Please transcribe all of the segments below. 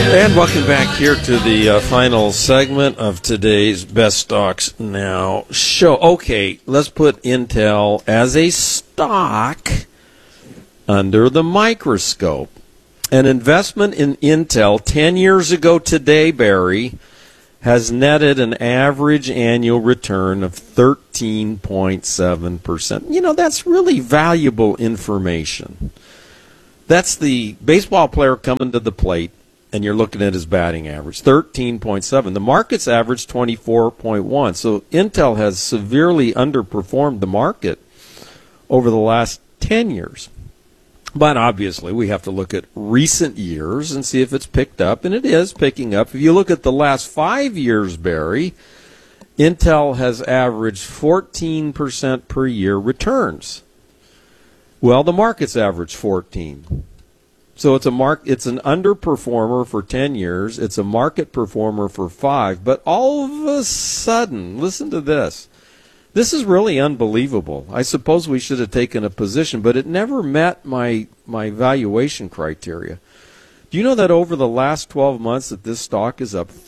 And welcome back here to the final segment of today's Best Stocks Now show. Okay, let's put Intel as a stock under the microscope. An investment in Intel 10 years ago today, Barry, has netted an average annual return of 13.7%. You know, that's really valuable information. That's the baseball player coming to the plate, and you're looking at his batting average, 13.7. The market's average, 24.1. So Intel has severely underperformed the market over the last 10 years. But obviously, we have to look at recent years and see if it's picked up, and it is picking up. If you look at the last 5 years, Barry, Intel has averaged 14% per year returns. Well, the market's averaged 14. So it's an underperformer for 10 years. It's a market performer for 5. But all of a sudden, listen to this. This is really unbelievable. I suppose we should have taken a position, but it never met my valuation criteria. Do you know that over the last 12 months that this stock is up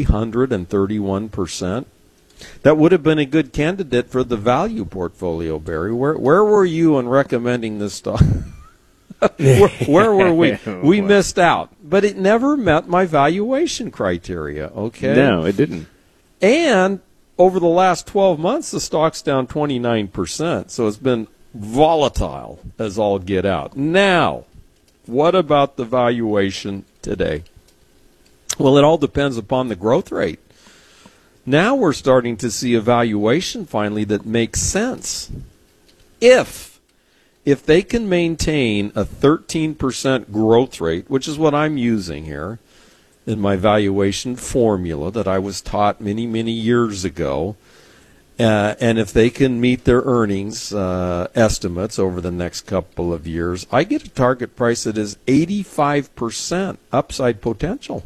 331%? That would have been a good candidate for the value portfolio, Barry. Where were you in recommending this stock? where were we? We missed out. But it never met my valuation criteria, okay? No, it didn't. And over the last 12 months, the stock's down 29%. So it's been volatile as all get out. Now, what about the valuation today? Well, it all depends upon the growth rate. Now we're starting to see a valuation finally that makes sense. If they can maintain a 13% growth rate, which is what I'm using here in my valuation formula that I was taught many, many years ago, and if they can meet their earnings estimates over the next couple of years, I get a target price that is 85% upside potential.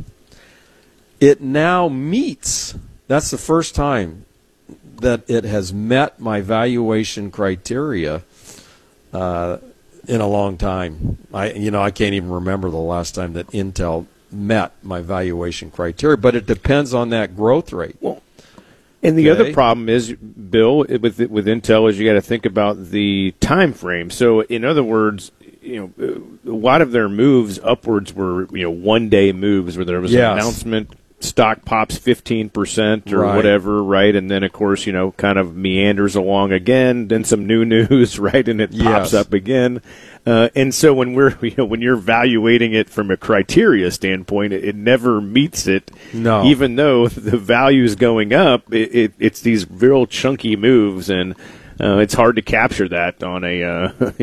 It now meets. That's the first time that it has met my valuation criteria in a long time. I can't even remember the last time that Intel met my valuation criteria, but it depends on that growth rate. Well, and the other problem is, Bill, with Intel, is you got to think about the time frame. So, in other words, a lot of their moves upwards were one-day moves where there was an announcement. Stock pops 15% or whatever, right? And then, of course, kind of meanders along again. Then some new news, right? And it pops up again. And so when when you're evaluating it from a criteria standpoint, it never meets it. No. Even though the value is going up, it's these real chunky moves, and it's hard to capture that on a at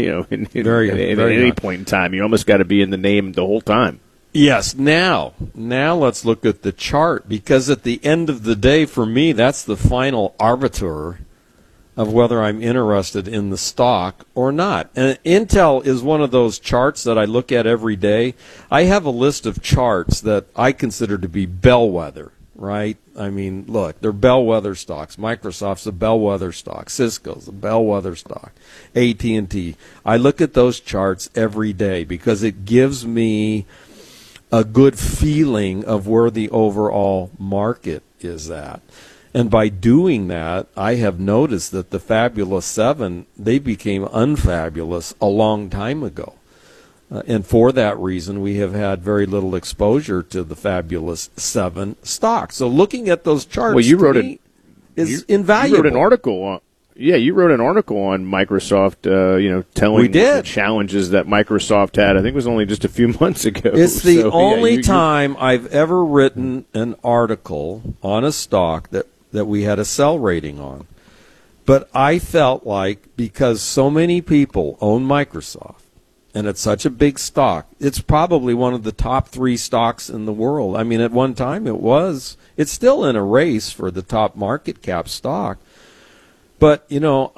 any point in time. You almost got to be in the name the whole time. Yes. Now let's look at the chart, because at the end of the day, for me, that's the final arbiter of whether I'm interested in the stock or not. And Intel is one of those charts that I look at every day. I have a list of charts that I consider to be bellwether, right? I mean, look, they're bellwether stocks. Microsoft's a bellwether stock. Cisco's a bellwether stock. AT&T. I look at those charts every day because it gives me a good feeling of where the overall market is at. And by doing that, I have noticed that the Fabulous 7, they became unfabulous a long time ago. And for that reason, we have had very little exposure to the Fabulous 7 stocks. So looking at those charts is invaluable. You wrote an article on you wrote an article on Microsoft, telling the challenges that Microsoft had. I think it was only just a few months ago. It's the only time I've ever written an article on a stock that we had a sell rating on. But I felt like because so many people own Microsoft, and it's such a big stock, it's probably one of the top 3 stocks in the world. I mean, at one time it was. It's still in a race for the top market cap stock. But,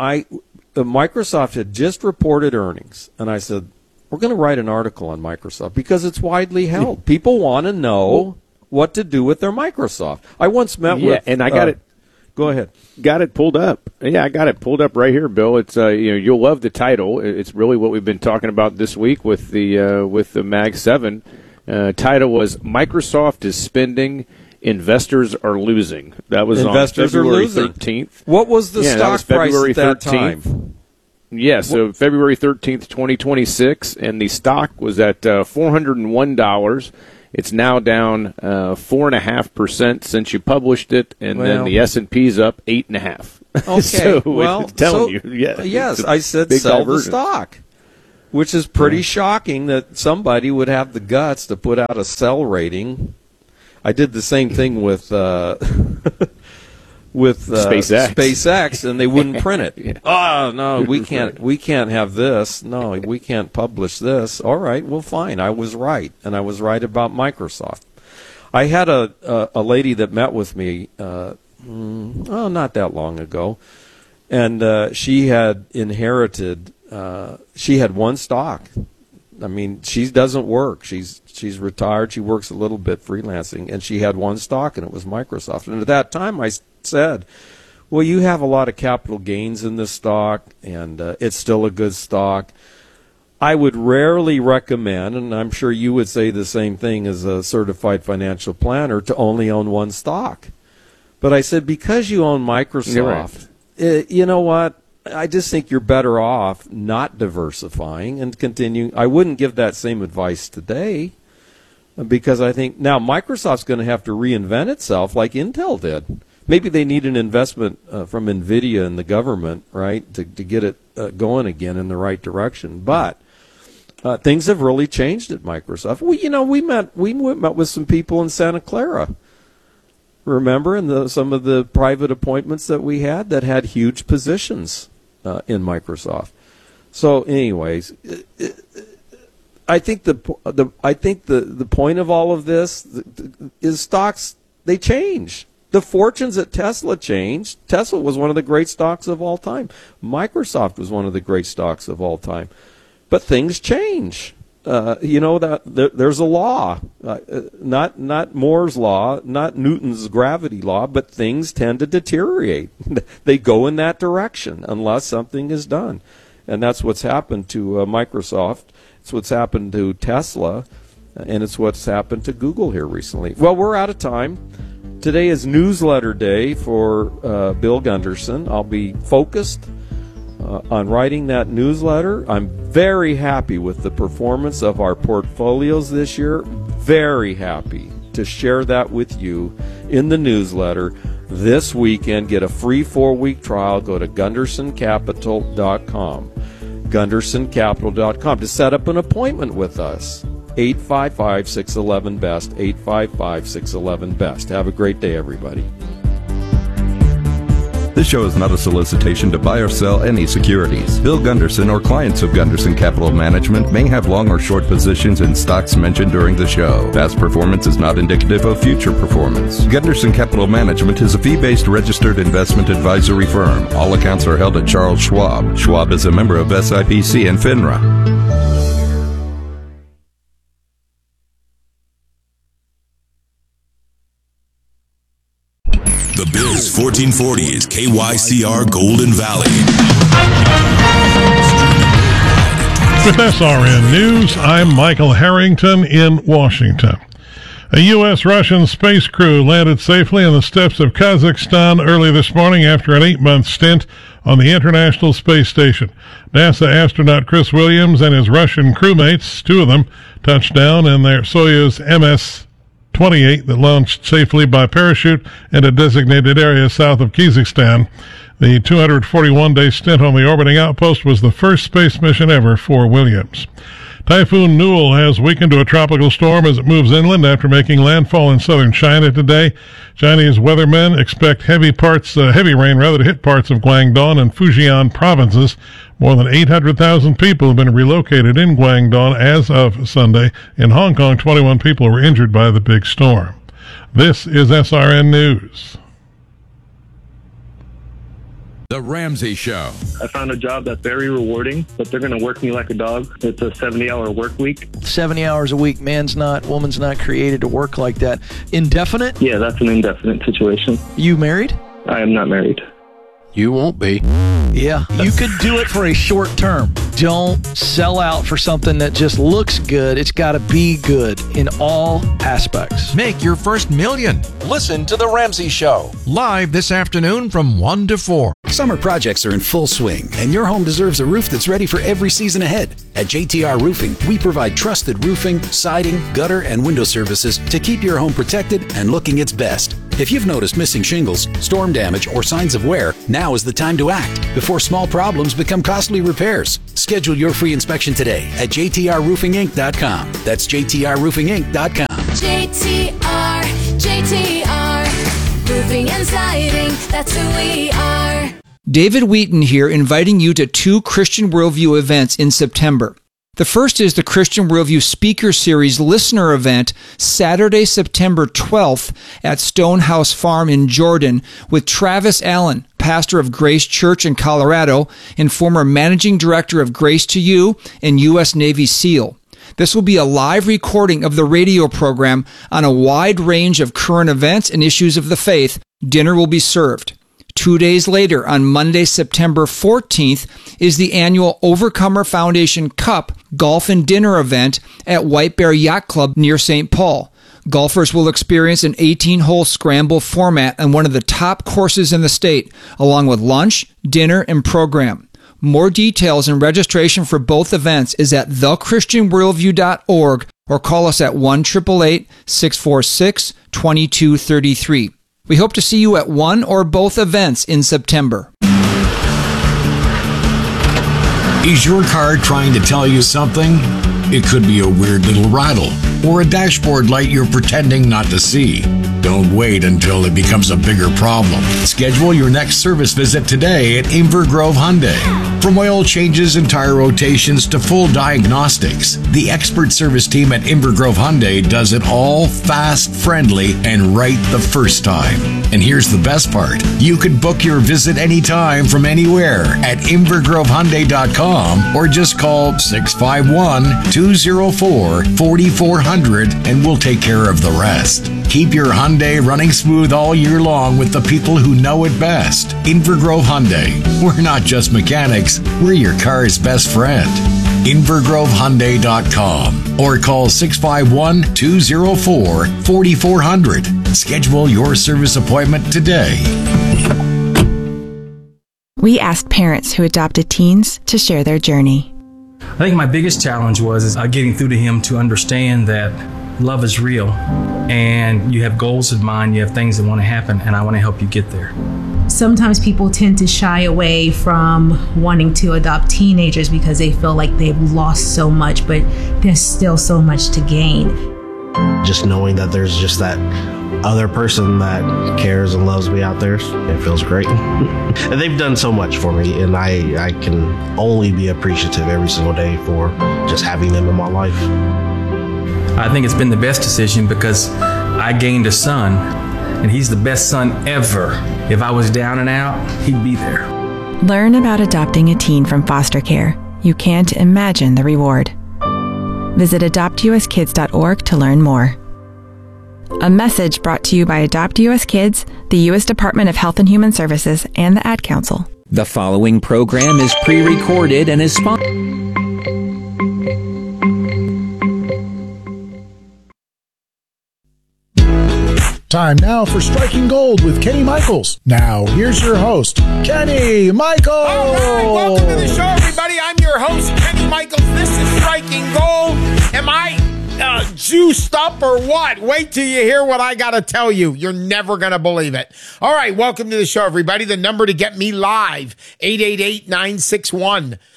Microsoft had just reported earnings, and I said, we're going to write an article on Microsoft because it's widely held. People want to know what to do with their Microsoft. I once met with... and I got it. Go ahead. Got it pulled up. Yeah, I got it pulled up right here, Bill. It's you'll love the title. It's really what we've been talking about this week with the Mag 7. Title was Microsoft is spending, investors are losing. That was Investors on February are losing. 13th. What was the that was stock price February at that 13th. time? Yeah, so February 13th, 2026, and the stock was at $401. It's now down 4.5% since you published it, and then the S&P's up 8.5%. Okay, so well, it's telling you, yes, I said sell the stock, which is pretty shocking that somebody would have the guts to put out a sell rating. I did the same thing with SpaceX, and they wouldn't print it. Oh no, we can't have this. No, we can't publish this. All right, well, fine. I was right, and I was right about Microsoft. I had a lady that met with me, not that long ago, and she had inherited. She had one stock. I mean, she doesn't work. She's retired. She works a little bit freelancing, and she had one stock, and it was Microsoft. And at that time, I said, well, you have a lot of capital gains in this stock, and it's still a good stock. I would rarely recommend, and I'm sure you would say the same thing as a certified financial planner, to only own one stock. But I said, because you own Microsoft, you know what? I just think you're better off not diversifying and continuing. I wouldn't give that same advice today, because I think now Microsoft's going to have to reinvent itself like Intel did. Maybe they need an investment from NVIDIA and the government, right, to get it going again in the right direction. But things have really changed at Microsoft. We met with some people in Santa Clara. Remember, in some of the private appointments that we had that had huge positions in Microsoft. So, anyways, I think the point of all of this is stocks. They change. The fortunes at Tesla changed. Tesla was one of the great stocks of all time. Microsoft was one of the great stocks of all time. But things change. There's a law, not Moore's law, not Newton's gravity law, but things tend to deteriorate. They go in that direction unless something is done. And that's what's happened to Microsoft. It's what's happened to Tesla, and it's what's happened to Google here recently. Well, we're out of time. Today is newsletter day for Bill Gunderson. I'll be focused on writing that newsletter. I'm very happy with the performance of our portfolios this year. Very happy to share that with you in the newsletter this weekend. Get a free 4-week trial. Go to GundersonCapital.com. GundersonCapital.com to set up an appointment with us. 855-611-BEST, 855-611-BEST. Have a great day, everybody. This show is not a solicitation to buy or sell any securities. Bill Gunderson or clients of Gunderson Capital Management may have long or short positions in stocks mentioned during the show. Past performance is not indicative of future performance. Gunderson Capital Management is a fee-based registered investment advisory firm. All accounts are held at Charles Schwab. Schwab is a member of SIPC and FINRA. The Biz 1440 is KYCR Golden Valley. With SRN News, I'm Michael Harrington in Washington. A U.S.-Russian space crew landed safely on the steppes of Kazakhstan early this morning after an 8-month stint on the International Space Station. NASA astronaut Chris Williams and his Russian crewmates, 2 of them, touched down in their Soyuz MS-28 that launched safely by parachute in a designated area south of Kazakhstan. The 241-day stint on the orbiting outpost was the first space mission ever for Williams. Typhoon Newell has weakened to a tropical storm as it moves inland after making landfall in southern China today. Chinese weathermen expect heavy rain to hit parts of Guangdong and Fujian provinces. More than 800,000 people have been relocated in Guangdong as of Sunday. In Hong Kong, 21 people were injured by the big storm. This is SRN News. The Ramsey Show. I found a job that's very rewarding, but they're going to work me like a dog. It's a 70-hour work week. 70 hours a week. Woman's not created to work like that. Indefinite? Yeah, that's an indefinite situation. You married? I am not married. You won't be. Yeah, you could do it for a short term. Don't sell out for something that just looks good. It's got to be good in all aspects. Make your first million. Listen to The Ramsey Show. Live this afternoon from 1 to 4. Summer projects are in full swing, and your home deserves a roof that's ready for every season ahead. At JTR Roofing, we provide trusted roofing, siding, gutter, and window services to keep your home protected and looking its best. If you've noticed missing shingles, storm damage, or signs of wear, now is the time to act before small problems become costly repairs. Schedule your free inspection today at jtrroofinginc.com. That's jtrroofinginc.com. JTR, Roofing and Siding, that's who we are. David Wheaton here, inviting you to 2 Christian Worldview events in September. The first is the Christian Worldview Speaker Series Listener Event, Saturday, September 12th at Stonehouse Farm in Jordan with Travis Allen, pastor of Grace Church in Colorado and former managing director of Grace to You and U.S. Navy SEAL. This will be a live recording of the radio program on a wide range of current events and issues of the faith. Dinner will be served. 2 days later, on Monday, September 14th, is the annual Overcomer Foundation Cup Golf and Dinner event at White Bear Yacht Club near St. Paul. Golfers will experience an 18-hole scramble format on one of the top courses in the state, along with lunch, dinner, and program. More details and registration for both events is at thechristianworldview.org or call us at 1-888-646-2233. We hope to see you at one or both events in September. Is your car trying to tell you something? It could be a weird little rattle or a dashboard light you're pretending not to see. Don't wait until it becomes a bigger problem. Schedule your next service visit today at Inver Grove Hyundai. From oil changes and tire rotations to full diagnostics, the expert service team at Inver Grove Hyundai does it all fast, friendly, and right the first time. And here's the best part. You can book your visit anytime from anywhere at InverGroveHyundai.com or just call 651-204-4400 and we'll take care of the rest. Keep your Hyundai running smooth all year long with the people who know it best. Inver Grove Hyundai. We're not just mechanics, we're your car's best friend. InverGroveHyundai.com or call 651-204-4400. Schedule your service appointment today. We asked parents who adopted teens to share their journey. I think my biggest challenge was getting through to him to understand that love is real and you have goals in mind, you have things that want to happen, and I want to help you get there. Sometimes people tend to shy away from wanting to adopt teenagers because they feel like they've lost so much, but there's still so much to gain. Just knowing that there's just that other person that cares and loves me out there, it feels great. And they've done so much for me, and I can only be appreciative every single day for just having them in my life. I think it's been the best decision because I gained a son, and he's the best son ever. If I was down and out, he'd be there. Learn about adopting a teen from foster care. You can't imagine the reward. Visit adoptuskids.org to learn more. A message brought to you by Adopt U.S. Kids, the U.S. Department of Health and Human Services, and the Ad Council. The following program is pre-recorded and is sponsored. Time now for Striking Gold with Kenny Michaels. Now, here's your host, Kenny Michaels. All right, welcome to the show, everybody. I'm your host, Kenny Michaels. This is Striking Gold. Am I juiced up or what? Wait till you hear what I got to tell you. You're never going to believe it. All right, welcome to the show, everybody. The number to get me live, 888-961-0222.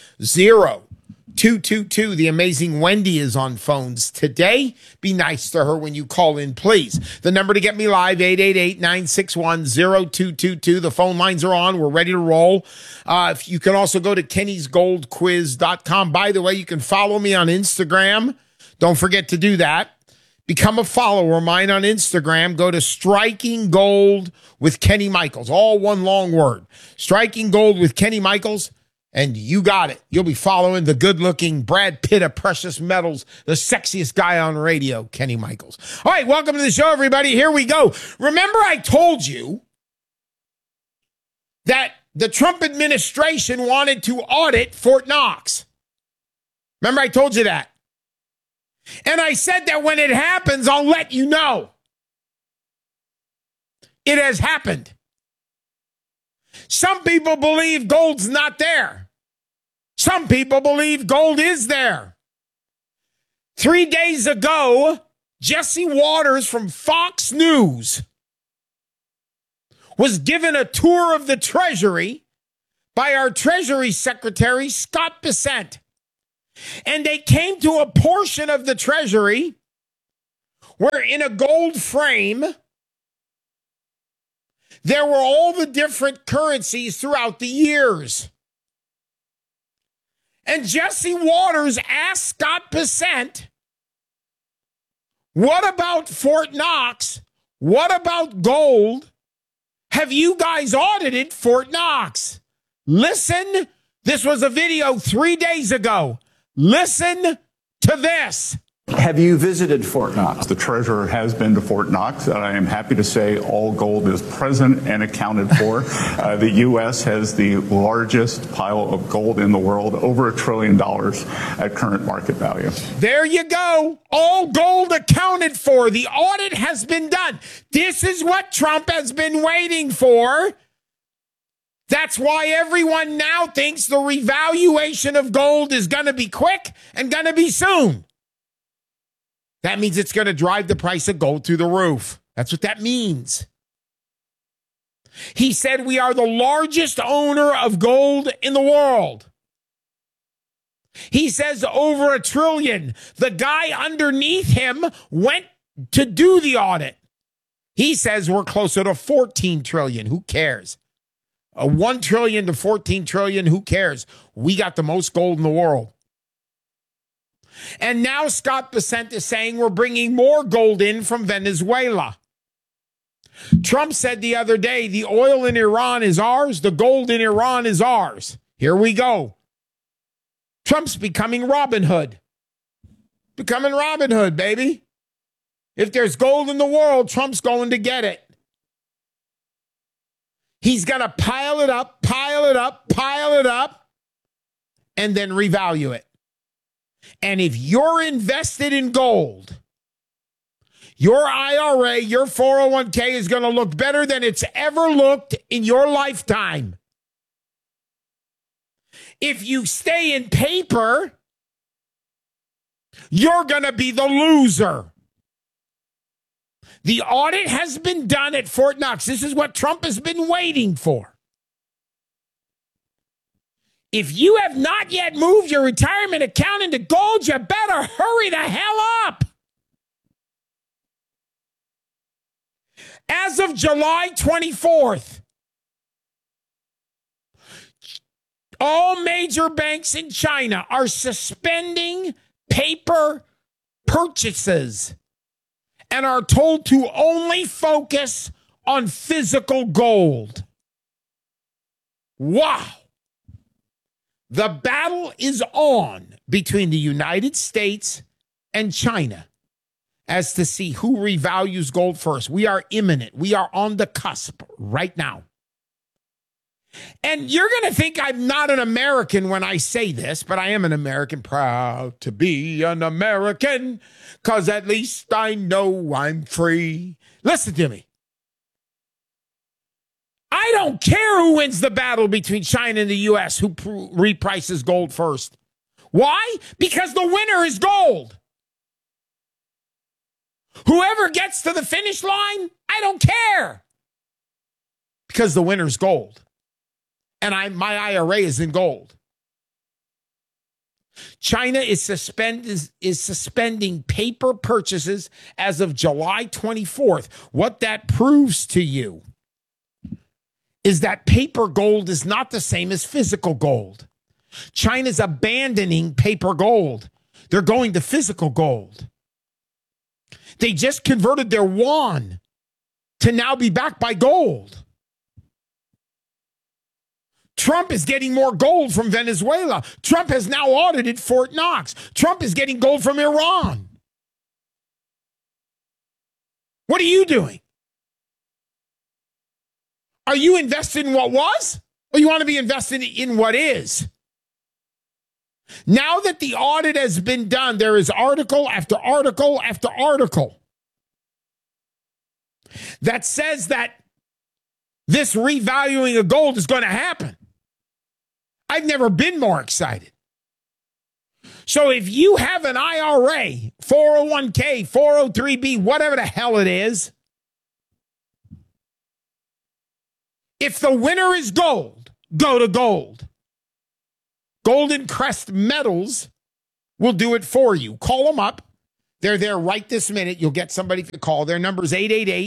The amazing Wendy is on phones today. Be nice to her when you call in, please. The number to get me live, 888-961-0222. The phone lines are on. We're ready to roll. You can also go to kennysgoldquiz.com. By the way, you can follow me on Instagram. Don't forget to do that. Become a follower of mine on Instagram. Go to Striking Gold with Kenny Michaels. All one long word. Striking Gold with Kenny Michaels. And you got it. You'll be following the good-looking Brad Pitt of Precious Metals, the sexiest guy on radio, Kenny Michaels. All right, welcome to the show, everybody. Here we go. Remember I told you that the Trump administration wanted to audit Fort Knox. Remember I told you that? And I said that when it happens, I'll let you know. It has happened. Some people believe gold's not there. Some people believe gold is there. 3 days ago, Jesse Waters from Fox News was given a tour of the Treasury by our Treasury Secretary, Scott Bessent. And they came to a portion of the Treasury where in a gold frame, there were all the different currencies throughout the years. And Jesse Waters asked Scott Bessent, what about Fort Knox? What about gold? Have you guys audited Fort Knox? Listen, this was a video 3 days ago. Listen to this. Have you visited Fort Knox? The treasurer has been to Fort Knox, and I am happy to say all gold is present and accounted for. The U.S. has the largest pile of gold in the world, over $1 trillion at current market value. There you go. All gold accounted for. The audit has been done. This is what Trump has been waiting for. That's why everyone now thinks the revaluation of gold is going to be quick and going to be soon. That means it's going to drive the price of gold through the roof. That's what that means. He said we are the largest owner of gold in the world. He says over $1 trillion. The guy underneath him went to do the audit. He says we're closer to 14 trillion. Who cares? 1 trillion to 14 trillion. Who cares? We got the most gold in the world. And now Scott Bessent is saying we're bringing more gold in from Venezuela. Trump said the other day, the oil in Iran is ours, the gold in Iran is ours. Here we go. Trump's becoming Robin Hood. Becoming Robin Hood, baby. If there's gold in the world, Trump's going to get it. He's going to pile it up, and then revalue it. And if you're invested in gold, your IRA, your 401k is going to look better than it's ever looked in your lifetime. If you stay in paper, you're going to be the loser. The audit has been done at Fort Knox. This is what Trump has been waiting for. If you have not yet moved your retirement account into gold, you better hurry the hell up. As of July 24th, all major banks in China are suspending paper purchases and are told to only focus on physical gold. Wow. The battle is on between the United States and China as to see who revalues gold first. We are imminent. We are on the cusp right now. And you're going to think I'm not an American when I say this, but I am an American, proud to be an American, because at least I know I'm free. Listen to me. I don't care who wins the battle between China and the U.S., who reprices gold first. Why? Because the winner is gold. Whoever gets to the finish line, I don't care. Because the winner's gold. And my IRA is in gold. China is suspending paper purchases as of July 24th. What that proves to you is that paper gold is not the same as physical gold. China's abandoning paper gold. They're going to physical gold. They just converted their yuan to now be backed by gold. Trump is getting more gold from Venezuela. Trump has now audited Fort Knox. Trump is getting gold from Iran. What are you doing? Are you invested in what was? Well, you want to be invested in what is. Now that the audit has been done, there is article after article after article that says that this revaluing of gold is going to happen. I've never been more excited. So if you have an IRA, 401k, 403b, whatever the hell it is, if the winner is gold, go to gold. Golden Crest Metals will do it for you. Call them up. They're there right this minute. You'll get somebody to call. Their number is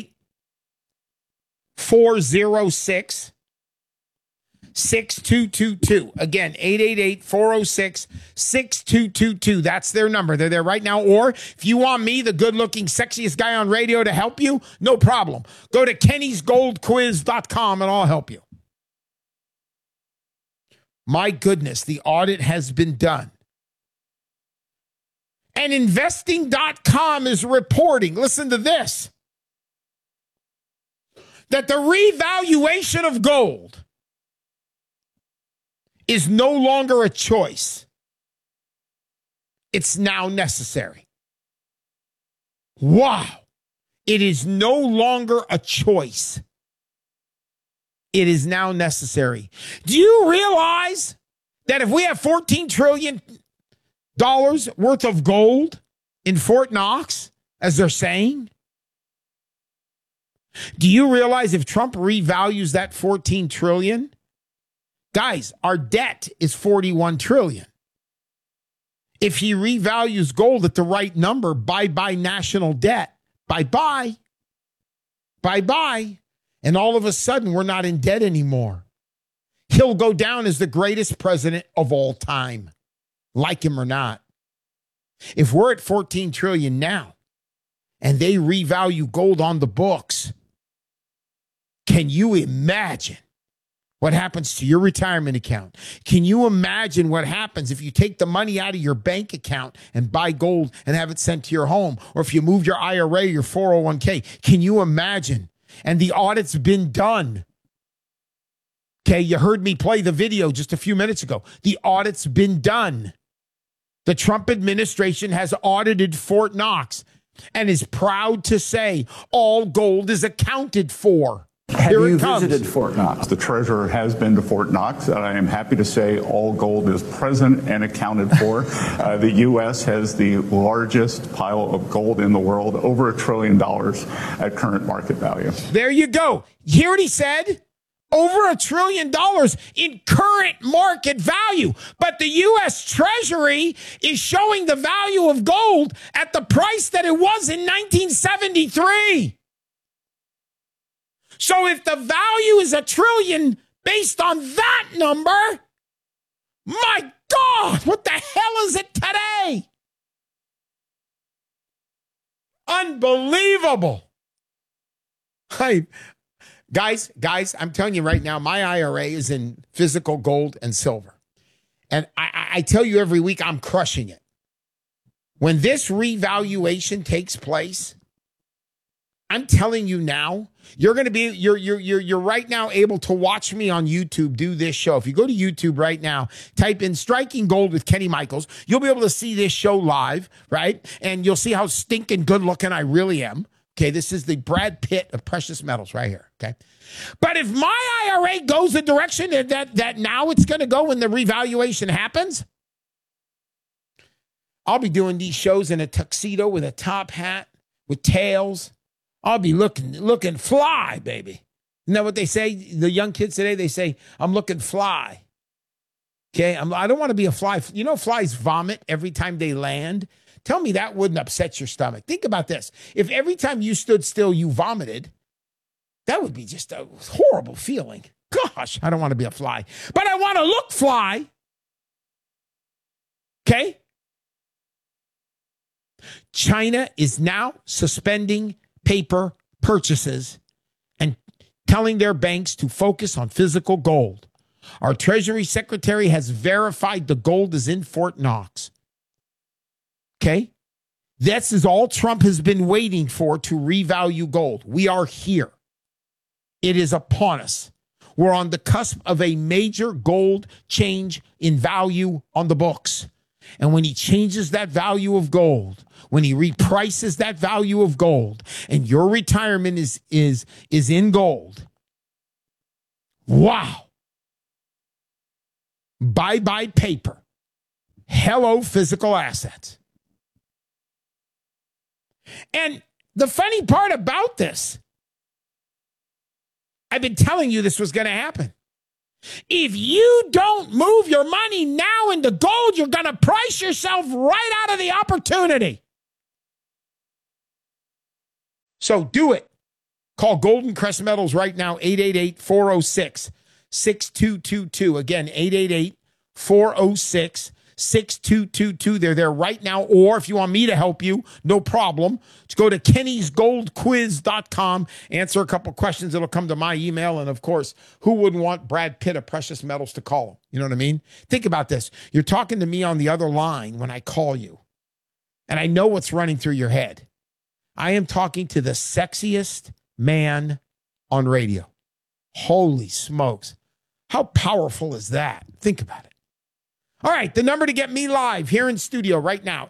888-406-6222. Again, 888-406-6222. That's their number. They're there right now. Or if you want me, the good-looking, sexiest guy on radio, to help you, no problem. Go to kennysgoldquiz.com and I'll help you. My goodness, the audit has been done. And investing.com is reporting, listen to this, that the revaluation of gold is no longer a choice. It's now necessary. Wow. It is no longer a choice. It is now necessary. Do you realize that if we have $14 trillion worth of gold in Fort Knox, as they're saying, do you realize if Trump revalues that $14 trillion, guys, our debt is $41 trillion. If he revalues gold at the right number, bye-bye national debt. Bye-bye. Bye-bye. And all of a sudden, we're not in debt anymore. He'll go down as the greatest president of all time, like him or not. If we're at 14 trillion now and they revalue gold on the books, can you imagine what happens to your retirement account? Can you imagine what happens if you take the money out of your bank account and buy gold and have it sent to your home? Or if you move your IRA, your 401k, can you imagine? And the audit's been done. Okay, you heard me play the video just a few minutes ago. The audit's been done. The Trump administration has audited Fort Knox and is proud to say all gold is accounted for. Have you visited Fort Knox? The treasurer has been to Fort Knox, and I am happy to say all gold is present and accounted for. The U.S. has the largest pile of gold in the world, over $1 trillion at current market value. There you go. You hear what he said? Over $1 trillion in current market value. But the U.S. Treasury is showing the value of gold at the price that it was in 1973. So if the value is $1 trillion based on that number, my God, what the hell is it today? Unbelievable. Guys, I'm telling you right now, my IRA is in physical gold and silver. And I tell you every week, I'm crushing it. When this revaluation takes place, I'm telling you now, you're going to be, you're right now able to watch me on YouTube do this show. If you go to YouTube right now, type in Striking Gold with Kenny Michaels, you'll be able to see this show live, right? And you'll see how stinking good looking I really am. Okay, this is the Brad Pitt of precious metals right here, okay? But if my IRA goes the direction that now it's going to go when the revaluation happens, I'll be doing these shows in a tuxedo with a top hat, with tails. I'll be looking fly, baby. Isn't that what they say? The young kids today, they say, I'm looking fly. Okay, I don't want to be a fly. You know, flies vomit every time they land. Tell me that wouldn't upset your stomach. Think about this. If every time you stood still, you vomited, that would be just a horrible feeling. Gosh, I don't want to be a fly, but I want to look fly. Okay? China is now suspending paper purchases and telling their banks to focus on physical gold. Our Treasury Secretary has verified the gold is in Fort Knox. Okay? This is all Trump has been waiting for to revalue gold. We are here. It is upon us. we're on the cusp of a major gold change in value on the books. And when he changes that value of gold, when he reprices that value of gold, and your retirement is in gold, wow. Bye-bye paper. Hello physical assets. And the funny part about this, I've been telling you this was going to happen. If you don't move your money now into gold, you're going to price yourself right out of the opportunity. So do it. Call Golden Crest Metals right now, 888-406-6222. Again, 888-406-6222. They're there right now. Or if you want me to help you, no problem. Just go to kennysgoldquiz.com, answer a couple questions. It'll come to my email. And of course, who wouldn't want Brad Pitt of Precious Metals to call him? You know what I mean? Think about this. You're talking to me on the other line when I call you. And I know what's running through your head. I am talking to the sexiest man on radio. Holy smokes. How powerful is that? Think about it. All right, the number to get me live here in studio right now,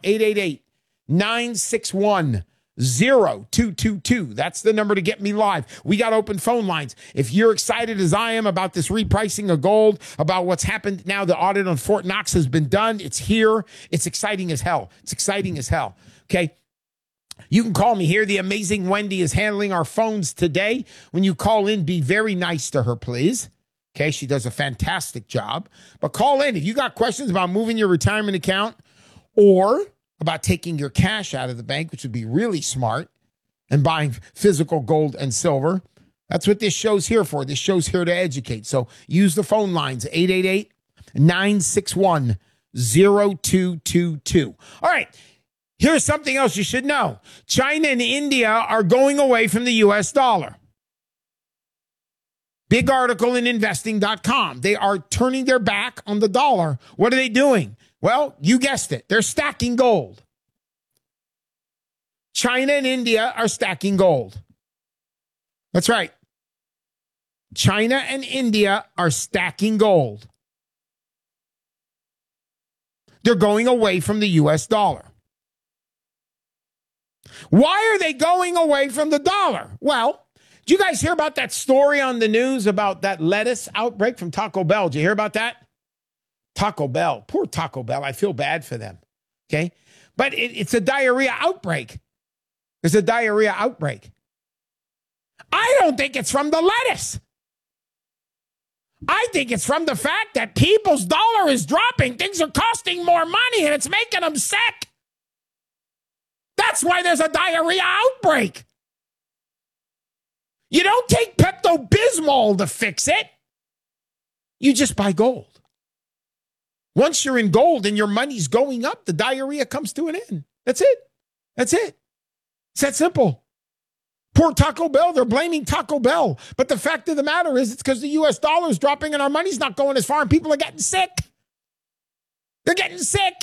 888-961-0222. That's the number to get me live. We got open phone lines. If you're excited as I am about this repricing of gold, about what's happened now, the audit on Fort Knox has been done. It's here. It's exciting as hell. It's exciting as hell. Okay. You can call me here. The amazing Wendy is handling our phones today. When you call in, be very nice to her, please. Okay, she does a fantastic job. But call in if you got questions about moving your retirement account or about taking your cash out of the bank, which would be really smart, and buying physical gold and silver. That's what this show's here for. This show's here to educate. So use the phone lines, 888-961-0222. All right. Here's something else you should know. China and India are going away from the U.S. dollar. Big article in investing.com. They are turning their back on the dollar. What are they doing? Well, you guessed it. They're stacking gold. China and India are stacking gold. That's right. China and India are stacking gold. They're going away from the U.S. dollar. Why are they going away from the dollar? Well, did you guys hear about that story on the news about that lettuce outbreak from Taco Bell? Did you hear about that? Taco Bell. Poor Taco Bell. I feel bad for them. Okay? But it's a diarrhea outbreak. There's a diarrhea outbreak. I don't think it's from the lettuce. I think it's from the fact that people's dollar is dropping. Things are costing more money and it's making them sick. That's why there's a diarrhea outbreak. You don't take Pepto-Bismol to fix it. You just buy gold. Once you're in gold and your money's going up, the diarrhea comes to an end. That's it. That's it. It's that simple. Poor Taco Bell. They're blaming Taco Bell. But the fact of the matter is it's because the U.S. dollar is dropping and our money's not going as far and people are getting sick. They're getting sick.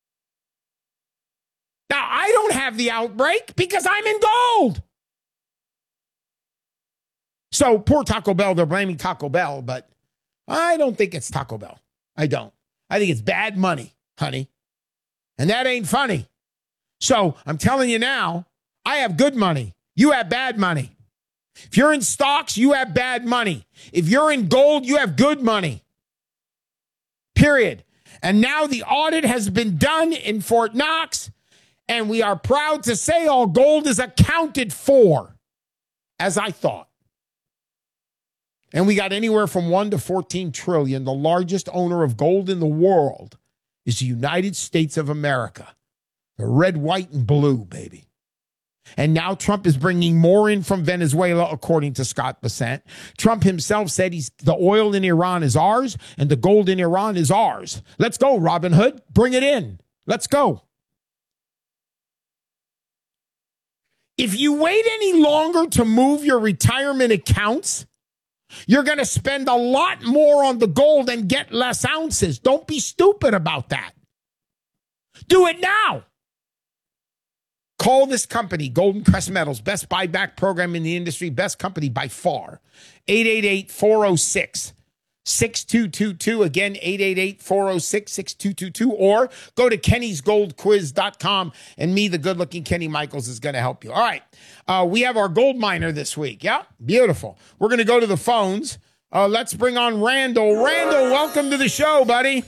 Now, I don't have the outbreak because I'm in gold. So poor Taco Bell, they're blaming Taco Bell, but I don't think it's Taco Bell. I don't. I think it's bad money, honey. And that ain't funny. So I'm telling you now, I have good money. You have bad money. If you're in stocks, you have bad money. If you're in gold, you have good money. Period. And now the audit has been done in Fort Knox. And we are proud to say all gold is accounted for, as I thought. And we got anywhere from 1 to 14 trillion. The largest owner of gold in the world is the United States of America. The red, white, and blue, baby. And now Trump is bringing more in from Venezuela, according to Scott Bessent. Trump himself said the oil in Iran is ours and the gold in Iran is ours. Let's go, Robin Hood. Bring it in. Let's go. If you wait any longer to move your retirement accounts, you're going to spend a lot more on the gold and get less ounces. Don't be stupid about that. Do it now. Call this company, Golden Crest Metals, best buyback program in the industry, best company by far. 888-406-6222. Again, 888-406-6222. Or go to kennysgoldquiz.com, and me, the good-looking Kenny Michaels, is going to help you. All right. We have our gold miner this week. Yeah, beautiful. We're going to go to the phones. Let's bring on Randall. Randall, welcome to the show, buddy.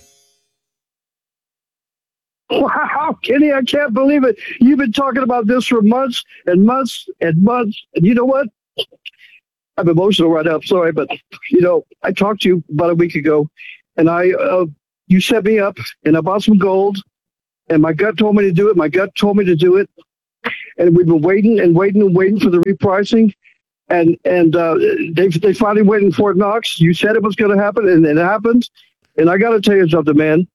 Wow, Kenny, I can't believe it. You've been talking about this for months and months and months. And you know what? I'm emotional right now. I'm sorry, but, I talked to you about a week ago, and you set me up, and I bought some gold, and my gut told me to do it. My gut told me to do it. And we've been waiting and waiting and waiting for the repricing. And they finally went in Fort Knox. You said it was going to happen, and it happened. And I got to tell you something, man.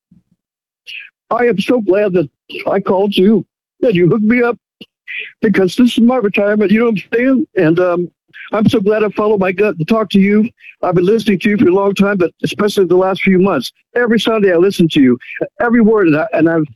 I am so glad that I called you, that you hooked me up, because this is my retirement, you know what I'm saying? And I'm so glad I followed my gut to talk to you. I've been listening to you for a long time, but especially the last few months. Every Sunday I listen to you, every word, and I've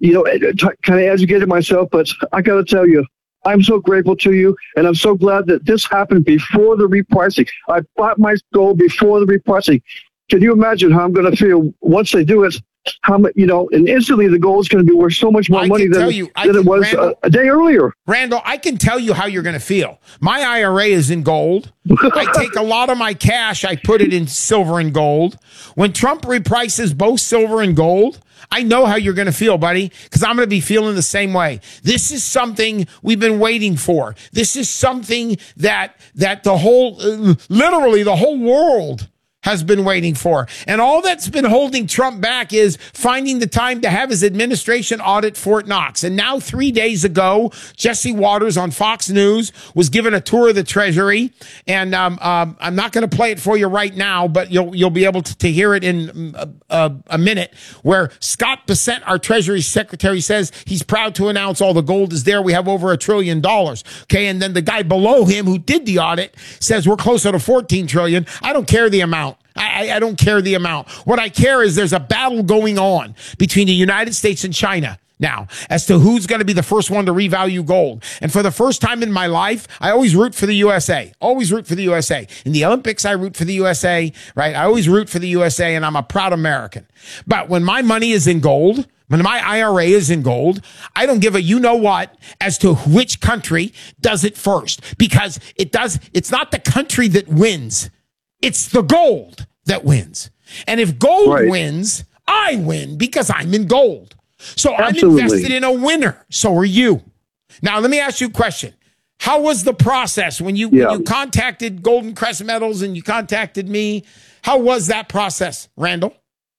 kind of educated myself, but I got to tell you, I'm so grateful to you, and I'm so glad that this happened before the repricing. I bought my gold before the repricing. Can you imagine how I'm going to feel once they do it? How much, and instantly the gold is going to be worth so much more money than it was Randall, a day earlier. Randall, I can tell you how you're going to feel. My IRA is in gold. I take a lot of my cash, I put it in silver and gold. When Trump reprices both silver and gold, I know how you're going to feel, buddy, because I'm going to be feeling the same way. This is something we've been waiting for. This is something that the whole, literally the whole world has been waiting for. And all that's been holding Trump back is finding the time to have his administration audit Fort Knox. And now 3 days ago, Jesse Waters on Fox News was given a tour of the Treasury. And I'm not going to play it for you right now, but you'll be able to hear it in a minute, where Scott Bessent, our Treasury Secretary, says he's proud to announce all the gold is there. We have over $1 trillion. Okay. And then the guy below him who did the audit says we're closer to 14 trillion. I don't care the amount. I don't care the amount. What I care is there's a battle going on between the United States and China now as to who's going to be the first one to revalue gold. And for the first time in my life, I always root for the USA. Always root for the USA. In the Olympics, I root for the USA, right? I always root for the USA, and I'm a proud American. But when my money is in gold, when my IRA is in gold, I don't give a you-know-what as to which country does it first, because it's not the country that wins. It's the gold that wins. And if gold wins, I win because I'm in gold. So Absolutely. I'm invested in a winner. So are you. Now, let me ask you a question. How was the process when you contacted Golden Crest Metals and you contacted me? How was that process, Randall?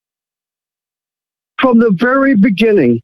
From the very beginning,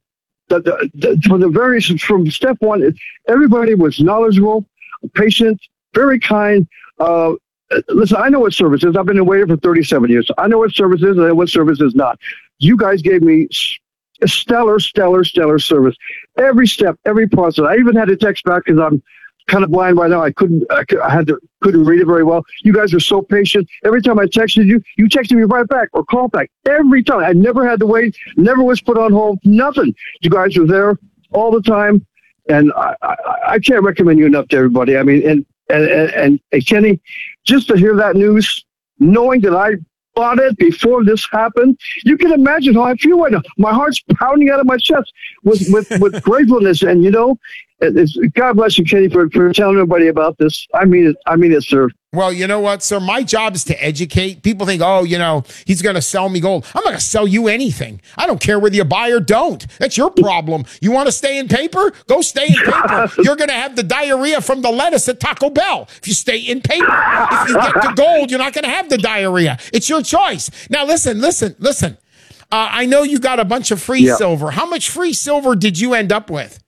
from step one, everybody was knowledgeable, patient, very kind. Listen, I know what service is. I've been a waiter for 37 years. I know what service is and I know what service is not. You guys gave me a stellar service. Every step, every process. I even had to text back because I'm kind of blind right now. I couldn't read it very well. You guys were so patient. Every time I texted you, you texted me right back or called back. Every time. I never had to wait. Never was put on hold. Nothing. You guys were there all the time. And I can't recommend you enough to everybody. I mean, and Kenny, just to hear that news, knowing that I bought it before this happened, you can imagine how I feel right now. My heart's pounding out of my chest with gratefulness. And, God bless you, Kenny, for telling everybody about this. I mean it, sir. Well, you know what, sir? My job is to educate. People think, he's going to sell me gold. I'm not going to sell you anything. I don't care whether you buy or don't. That's your problem. You want to stay in paper? Go stay in paper. You're going to have the diarrhea from the lettuce at Taco Bell if you stay in paper. If you get to gold, you're not going to have the diarrhea. It's your choice. Now, listen. I know you got a bunch of free silver. How much free silver did you end up with?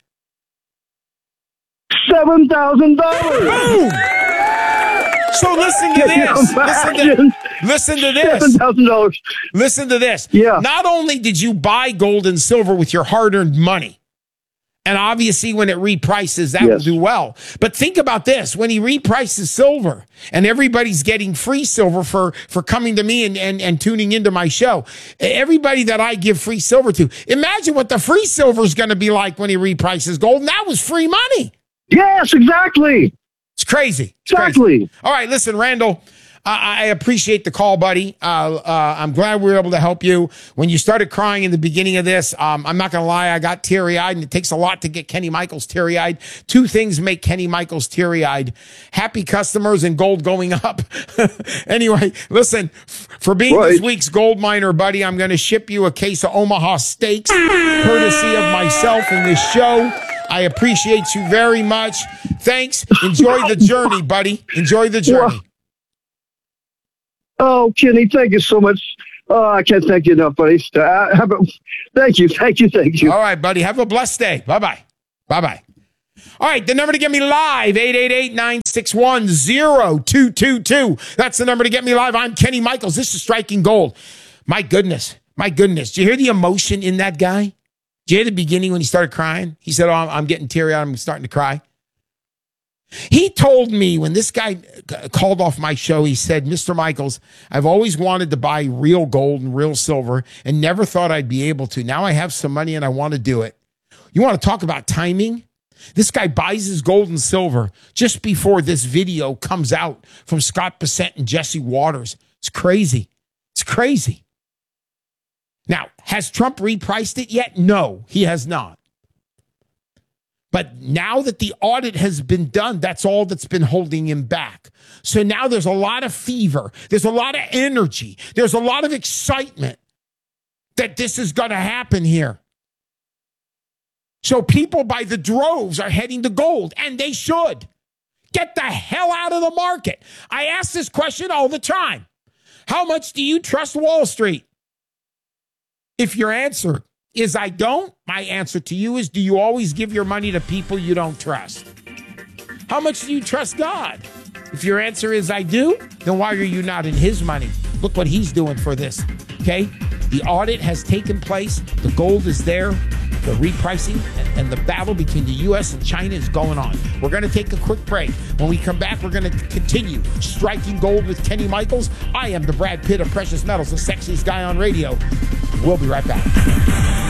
$7,000. So listen to this. Listen to this. $7,000. Listen to this. Yeah. Not only did you buy gold and silver with your hard-earned money, And obviously, when it reprices, that will do well. But think about this. When he reprices silver and everybody's getting free silver for coming to me and tuning into my show, everybody that I give free silver to, imagine what the free silver is going to be like when he reprices gold. And that was free money. Yes, exactly. It's crazy. Exactly. Crazy. All right, listen, Randall. I appreciate the call, buddy. I'm glad we were able to help you. When you started crying in the beginning of this, I'm not going to lie, I got teary-eyed, and it takes a lot to get Kenny Michaels teary-eyed. Two things make Kenny Michaels teary-eyed: happy customers and gold going up. Anyway, listen, for being this week's gold miner, buddy, I'm going to ship you a case of Omaha Steaks, courtesy of myself in this show. I appreciate you very much. Thanks. Enjoy the journey, buddy. Enjoy the journey. Oh, Kenny, thank you so much. Oh, I can't thank you enough, buddy. Thank you. All right, buddy. Have a blessed day. Bye-bye. Bye-bye. All right, the number to get me live, 888-961-0222. That's the number to get me live. I'm Kenny Michaels. This is Striking Gold. My goodness. Did you hear the emotion in that guy? Did you hear the beginning when he started crying? He said, I'm getting teary-eyed. I'm starting to cry. He told me when this guy called off my show, he said, Mr. Michaels, I've always wanted to buy real gold and real silver and never thought I'd be able to. Now I have some money and I want to do it. You want to talk about timing? This guy buys his gold and silver just before this video comes out from Scott Bessent and Jesse Waters. It's crazy. It's crazy. Now, has Trump repriced it yet? No, he has not. But now that the audit has been done, that's all that's been holding him back. So now there's a lot of fever. There's a lot of energy. There's a lot of excitement that this is going to happen here. So people by the droves are heading to gold, and they should. Get the hell out of the market. I ask this question all the time. How much do you trust Wall Street? If your answer is I don't, my answer to you is, do you always give your money to people you don't trust? How much do you trust God? If your answer is I do, then why are you not in his money? Look what he's doing for this, okay? The audit has taken place. The gold is there. The repricing and the battle between the U.S. and China is going on. We're going to take a quick break. When we come back, we're going to continue Striking Gold with Kenny Michaels. I am the Brad Pitt of precious metals, the sexiest guy on radio. We'll be right back.